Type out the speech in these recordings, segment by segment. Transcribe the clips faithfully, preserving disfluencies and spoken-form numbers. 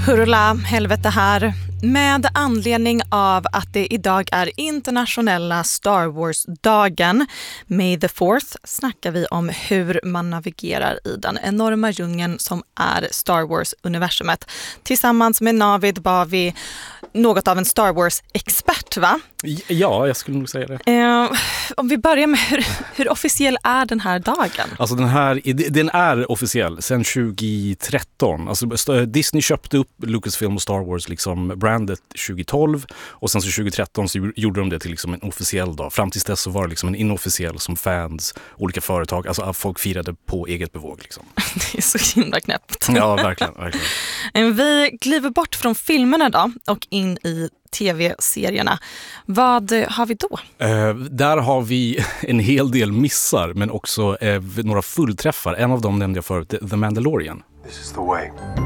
Hurra, helvete här. Med anledning av att det idag är internationella Star Wars-dagen, May the fourth, snackar vi om hur man navigerar i den enorma djungeln som är Star Wars-universumet. Tillsammans med Navid var vi något av en Star Wars-expert, va? Ja, jag skulle nog säga det. Eh, om vi börjar med hur, hur officiell är den här dagen? Alltså den här, den är officiell sedan tjugo tretton. Alltså Disney köpte upp Lucasfilm och Star Wars liksom brandet tjugo tolv och sen så tjugo tretton så gjorde de det till liksom en officiell dag. Fram tills dess så var det liksom en inofficiell som fans, olika företag, alltså folk firade på eget bevåg liksom. Det är så himla knäppt. Ja, verkligen, verkligen. Vi kliver bort från filmerna då och in i tv-serierna. Vad har vi då? Eh, där har vi en hel del missar, men också eh, några fullträffar. En av dem nämnde jag förut, The Mandalorian. This is the way.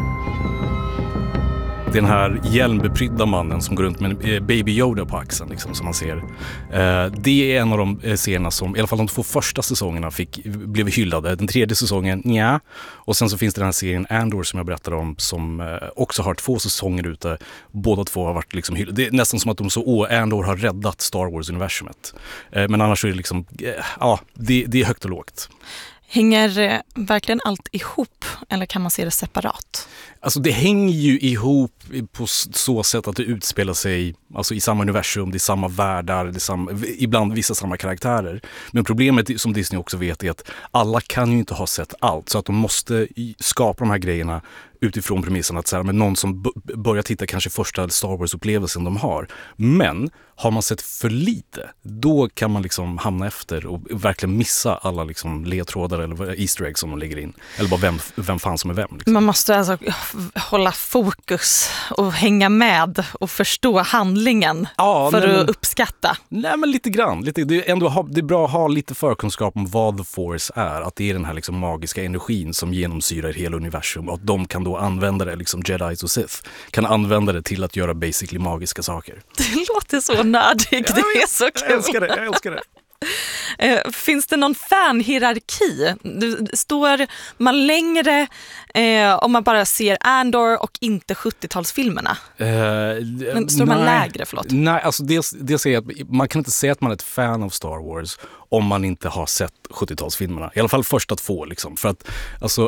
Den här hjälmbeprydda mannen som går runt med en Baby Yoda på axeln liksom, som man ser. Eh, det är en av de scenerna som, i alla fall de två första säsongerna fick, blev hyllade. Den tredje säsongen, ja. Och sen så finns det den här serien Andor som jag berättade om som eh, också har två säsonger ute. Båda två har varit liksom hyllade. Det är nästan som att de så, åh, Andor har räddat Star Wars-universumet. Eh, men annars är det liksom, eh, ja, det, det är högt och lågt. Hänger eh, verkligen allt ihop eller kan man se det separat? Alltså det hänger ju ihop på så sätt att det utspelar sig alltså i samma universum, det är samma världar, det är samma, ibland vissa samma karaktärer. Men problemet som Disney också vet är att alla kan ju inte ha sett allt, så att de måste skapa de här grejerna utifrån premissen att så här, men någon som b- börjar titta kanske första Star Wars-upplevelsen de har. Men har man sett för lite, då kan man liksom hamna efter och verkligen missa alla liksom ledtrådar eller Easter eggs som de lägger in. Eller bara vem, vem fan som är vem. Liksom. Man måste alltså hålla fokus och hänga med och förstå handlingen ja, för nej, att uppskatta. Nej, men lite grann. Lite, det, är ändå ha, det är bra att ha lite förkunskap om vad The Force är. Att det är den här liksom magiska energin som genomsyrar hela universum. Och att de kan då använda det, liksom Jedis och Sith, kan använda det till att göra basically magiska saker. Det låter så nördigt. Det är så kul. Jag älskar det, jag älskar det. Eh, finns det någon fanhierarki? Står man längre eh, om man bara ser Andor och inte sjuttiotalsfilmerna? Eh, Men står nej, man lägre, förlåt? Nej, alltså det, det säger att man kan inte säga att man är ett fan av Star Wars om man inte har sett sjuttiotalsfilmerna. I alla fall första två liksom. För att, alltså...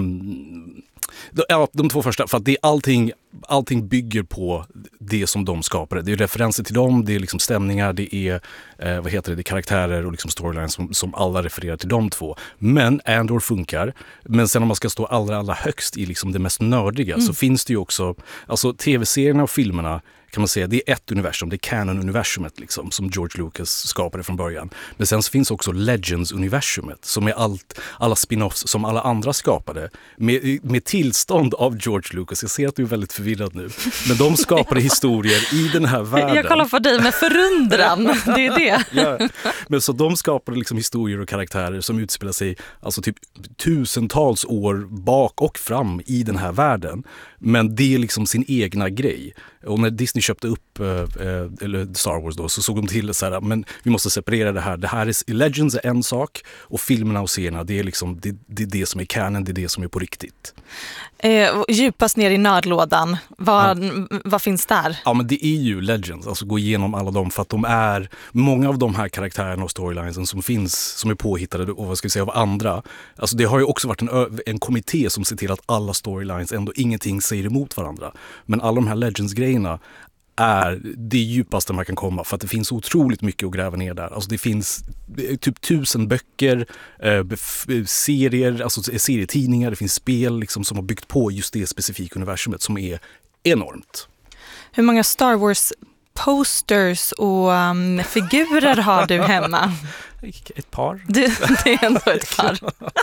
Um, Ja, de två första, för att det är allting, allting bygger på det som de skapade. Det är referenser till dem, det är liksom stämningar, det är, eh, vad heter det, det är karaktärer och liksom storylines som, som alla refererar till de två. Men Andor funkar, men sen om man ska stå allra, allra högst i liksom det mest nördiga mm. så finns det ju också, alltså tv-serierna och filmerna kan man säga, det är ett universum, det är canon-universumet liksom, som George Lucas skapade från början. Men sen så finns också Legends-universumet som är allt, alla spin-offs som alla andra skapade med, med tillstånd av George Lucas. Jag ser att du är väldigt förvirrad nu. Men de skapade historier i den här världen. Jag kollar på dig med förundran, det är det. Ja. Men så de skapade liksom historier och karaktärer som utspelar sig alltså typ tusentals år bak och fram i den här världen. Men det är liksom sin egna grej. Och när Disney köpte upp äh, eller Star Wars då, så såg de till så här, men vi måste separera det här. Det här är, Legends är en sak och filmerna och serierna, det är liksom det, det, är det som är canon, det är det som är på riktigt. Eh, djupast ner i nördlådan, vad, ja. vad finns där? Ja, men det är ju Legends, alltså gå igenom alla dem, för att de är, många av de här karaktärerna och storylinesen som finns, som är påhittade och vad ska vi säga av andra, alltså det har ju också varit en, en kommitté som ser till att alla storylines ändå ingenting säger emot varandra. Men alla de här Legends-grejerna är det djupaste man kan komma, för att det finns otroligt mycket att gräva ner där. Alltså det finns typ tusen böcker, eh, serier, alltså serietidningar, det finns spel liksom, som har byggt på just det specifika universumet som är enormt. Hur många Star Wars posters och um, figurer har du hemma? Ett par. Du, det är ändå ett par.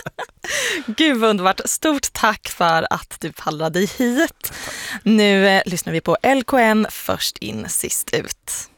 Gud vad underbart. Stort tack för att du pallrade hit. Nu eh, lyssnar vi på L K N först in, sist ut.